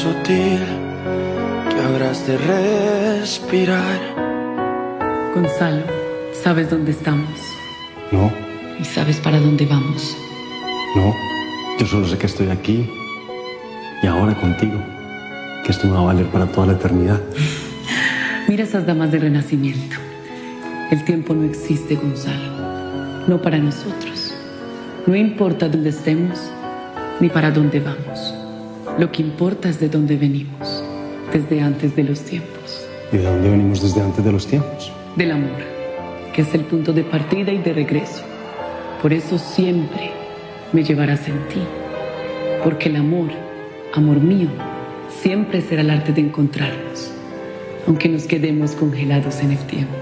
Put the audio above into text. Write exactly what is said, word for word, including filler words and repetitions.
Sutil que habrás de respirar. Gonzalo, ¿sabes dónde estamos? No. ¿Y sabes para dónde vamos? No. Yo solo sé que estoy aquí y ahora contigo, que esto me va a valer para toda la eternidad. Mira esas damas del Renacimiento. El tiempo no existe, Gonzalo. No para nosotros. No importa dónde estemos ni para dónde vamos. Lo que importa es de dónde venimos, desde antes de los tiempos. ¿Y de dónde venimos desde antes de los tiempos? Del amor, que es el punto de partida y de regreso. Por eso siempre me llevarás en ti. Porque el amor, amor mío, siempre será el arte de encontrarnos, aunque nos quedemos congelados en el tiempo.